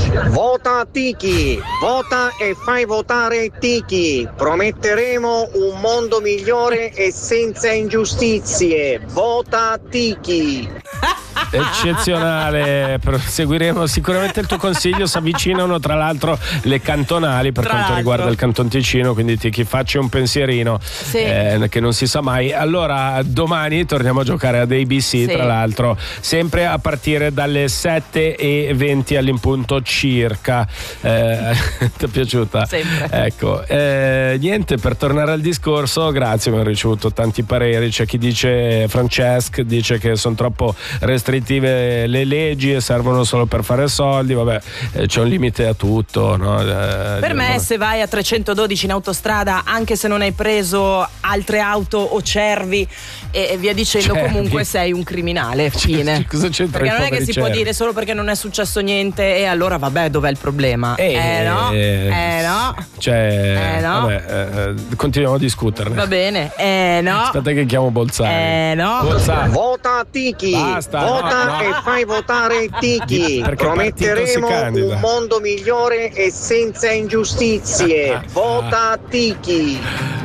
Vota Tiki, vota e fai votare Tiki. Prometteremo un mondo migliore e senza ingiustizie. Vota Tiki. Eccezionale, seguiremo sicuramente il tuo consiglio. Si avvicinano tra l'altro le cantonali per quanto riguarda il Canton Ticino, quindi ti faccia un pensierino, che non si sa mai. Allora domani torniamo a giocare ad ABC, tra l'altro sempre a partire dalle 7:20 all'impunto circa. Ti è piaciuta? Sempre. Ecco, niente, per tornare al discorso, grazie, abbiamo ricevuto tanti pareri. C'è chi dice, Francesc dice che sono troppo restrittive le leggi e servono solo per fare soldi. Vabbè, c'è un limite a tutto, no? Per me, se vai a 312 in autostrada, anche se non hai preso altre auto o cervi e via dicendo, comunque sei un criminale. Fine. Cosa c'entra? Perché non è che si può dire solo perché non è successo niente e allora vabbè, dov'è il problema? No. Cioè, no. Vabbè, continuiamo a discuterne. Va bene. No. Aspetta che chiamo Bolzani. No. Bolzani. Vota Tiki. Basta, vota no. e fai votare Tiki. Prometteremo un mondo migliore e senza ingiustizie. Vota Tiki.